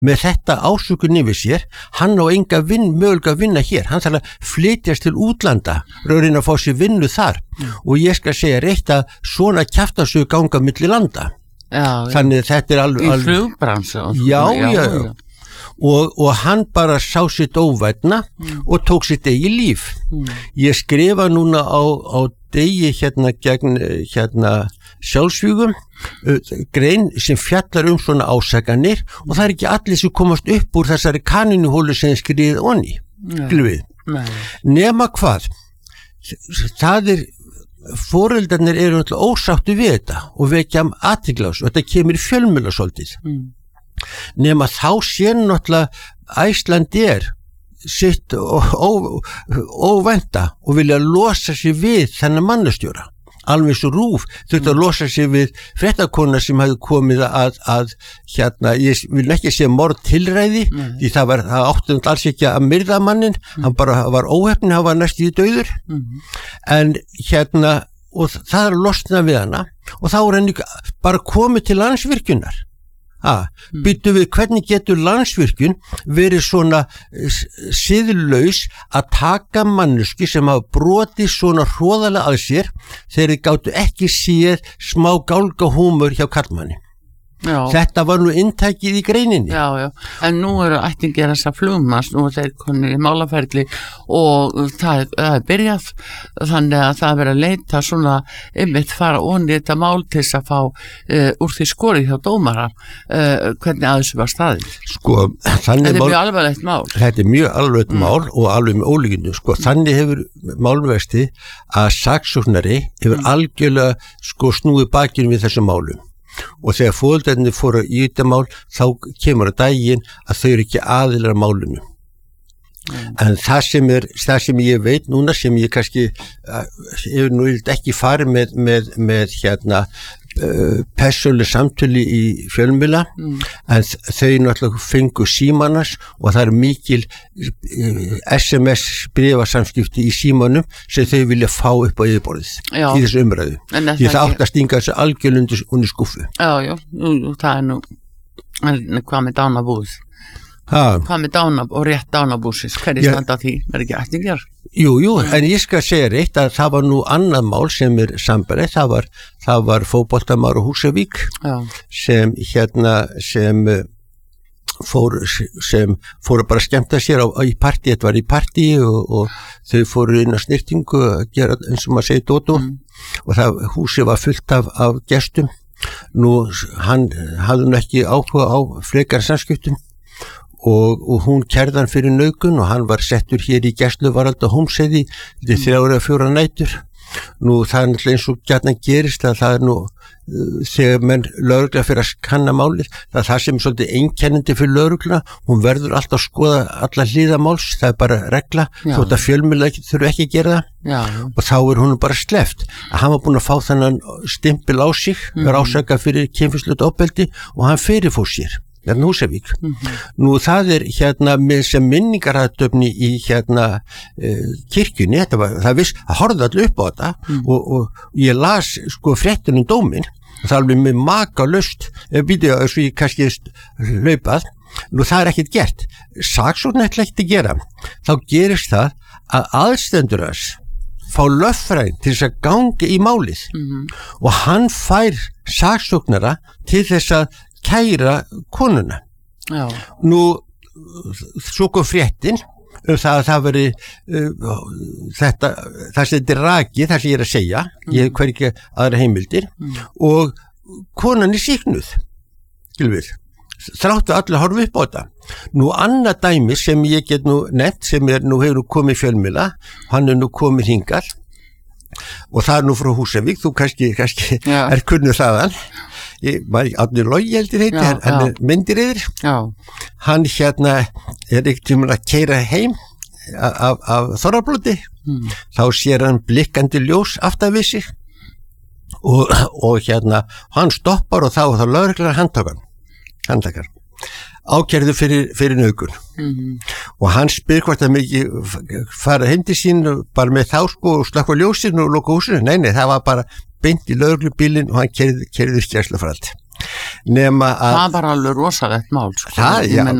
með þetta ásökun yfir sér, hann á enga mögulega að vinna hér, hann þarf að flytjast til útlanda, raunin að fá sér vinnu þar og ég skal segja rétt að svona kjaftasögur ganga milli landa. Þannig þetta alveg í flugbransu. Já. Og hann bara sá sitt óvætna og tók sitt eigi líf. Ég skrifa núna á degi gegn sjálfsvígum grein sem fjallar svona ásakanir og það ekki allir sem komast upp úr þessari kaninuhólu sem skrið onni. Nema hvað, það foreldarnir eru ósáttu við þetta og vekja athygli á þessu og þetta kemur í fjölmiðla svolítið. Nema þá sér náttúrulega Icelandair sitt óvænta og vilja losa sig við þennan mannastjóra. Alveg svo RÚV þurfti að losa sig við fréttakona sem hefði komið að ég vil ekki segja morðtilræði því það átti alls ekki að myrða mannin, hann bara var óheppinn, hann var næst í dauður en og það að losna við hana og þá henni bara komið til Landsvirkjunar. Býtum við hvernig getur Landsvirkjun verið svona siðlaus að taka manneski sem hafa brotið svona hroðalega að sér þegar þeir gátu ekki séð smá gálgahúmor hjá karlmanni. Þetta var nú inntækið í greininni. En nú eru ættingjar þessa flugmanns, nú þeir konir í málaferli og það byrjað þannig að það verið að leita svona einmitt fara onni þetta mál til þess að fá úr því skorið hjá dómara hvernig að þessu var staðið. Þetta er mjög alvarlegt mál. Þetta er mjög alvarlegt mál og alveg með ólíkindum. Þannig hefur málvexti að saksóknari hefur algjörlega snúið bakinu við þessum málum. Og þegar foreldrarnir fóru í þetta mál þá kemur að daginn að þau eru ekki aðilar að málinu. En það sem ég veit núna sem ég kannski hefur nú ekki farið með persónuleg samtölu í fjölmiðla en þau náttúrulega fengu símannas og það mikil SMS bréfasamskipti í símanum sem þau vilja fá upp á yfirborðið í þessu umræðu því það átt að stinga þessu algjörlundu undir skúffu. Það nú hvað með dánabúð hvað með dánab og rétt dánabúsins hvernig standa því, ekki ættingjar? Jú, en ég skal segja reitt að það var nú annað mál sem sambarið, það var fótboltamaður á Húsavík sem fóru bara að skemmta sér í partí, þetta var í partí og þau fóru inn á snirtingu að gera eins og maður segir dótó og húsið var fullt af gestum. Nú hann hafði nú ekki áhuga á frekar samskiptum og hún kærði hann fyrir nauðgun og hann var settur hér í gæsluvarðhald á Hólmsheiði 3 eða 4 nætur. Nú það er eins og gjarnan gerist að það nú þegar menn lögregla fyrir að kanna málið, það sem er svolítið einkennandi fyrir lögregluna, hún verður alltaf að skoða alla hliðamáls, það bara regla, þótt að fjölmiðlar þurfa ekki að gera það og þá hún bara sleppt að hann var búin að fá þennan stimpil á sig, var ásakað fyrir kynferðislegt ofbeldi og hann fyrirfór sér. Húsavík. Nú það er með sem minningarhaðdöfni í kirkjunni, það horfði allir upp á þetta og ég las fréttin dóminn og það alveg með makalaust býtu að svo ég kannski hlaupað, nú það er ekkert gert saksókn ætla ekkert að gera þá gerist það að aðstendur þess fá lögfræðing til þess að ganga í málið og hann fær saksóknara til þess að kæra konuna. Nú svo kom fréttin það veri það sem þetta rakið, það sem ég að segja ég hef hvergi aðra heimildir og konan er sýknuð þráttu allir horfa upp á þetta. Nú annað dæmi sem ég get nú nefnt sem nú hefur komið fjölmiðla, hann nú komið hingað og það nú frá Húsavík, þú kannski er kunnuð þaðan Árni Logi heldur heiti, hann er myndireyður hann er ekkert tíma að keyra heim af Þorrablóti þá sér hann blikkandi ljós aftan við sig og hann stoppar og þá lögreglan handtakar ákærðu fyrir nauðgun og hann spyr hvort að mikið fara heim til sín bara með þá og slökkva ljósin og loka húsinu, nei það var bara beint í lögreglubílinn og hann keyrði skærslufarald nema að það var alveg rosalegt mál sko. það, já,